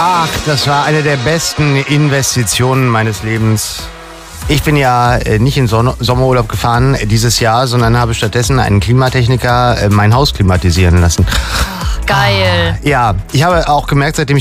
Ach, das war eine der besten Investitionen meines Lebens. Ich bin ja nicht in Sommerurlaub gefahren dieses Jahr, sondern habe stattdessen einen Klimatechniker mein Haus klimatisieren lassen. Geil. Ja, ich habe auch gemerkt, seitdem ich